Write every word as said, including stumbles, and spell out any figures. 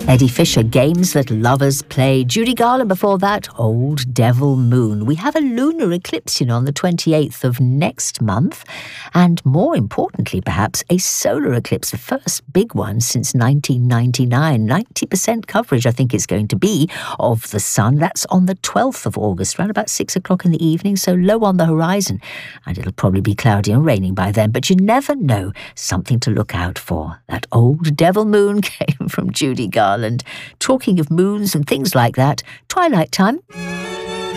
Eddie Fisher, Games That Lovers Play. Judy Garland before that, Old Devil Moon. We have a lunar eclipse, you know, on the twenty-eighth of next month. And more importantly, perhaps, a solar eclipse, the first big one since nineteen ninety-nine. ninety percent coverage, I think, is going to be of the sun. That's on the twelfth of August, around about six o'clock in the evening, so low on the horizon. And it'll probably be cloudy and raining by then, but you never know. Something to look out for. That Old Devil Moon came from Judy Garland. Talking of moons and things like that, Twilight Time.